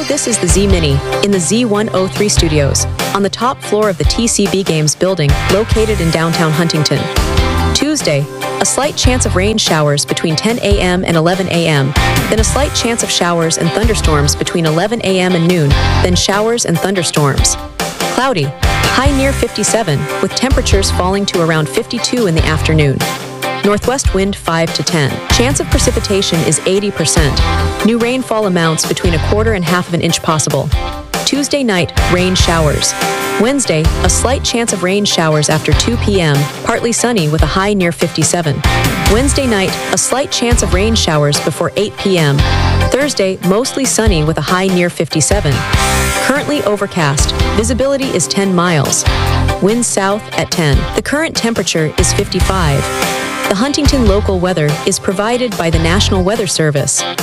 this is the Z Mini in the Z103 studios on the top floor of the TCB Games building located in downtown Huntington. Tuesday, a slight chance of rain showers between 10 a.m. and 11 a.m., then a slight chance of showers and thunderstorms between 11 a.m. and noon, then showers and thunderstorms. Cloudy, high near 57, with temperatures falling to around 52 in the afternoon. Northwest wind 5 to 10. Chance of precipitation is 80%. New rainfall amounts between 1/4 and 1/2 of an inch possible. Tuesday night, rain showers. Wednesday, a slight chance of rain showers after 2 p.m., partly sunny with a high near 57. Wednesday night, a slight chance of rain showers before 8 p.m. Thursday, mostly sunny with a high near 57. Currently overcast. Visibility is 10 miles. Wind south at 10. The current temperature is 55. The Huntington local weather is provided by the National Weather Service.